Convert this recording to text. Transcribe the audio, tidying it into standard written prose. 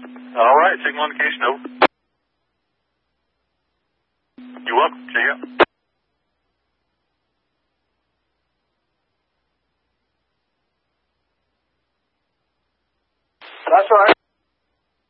All right, signal indication, over. You're welcome. See ya. That's all right.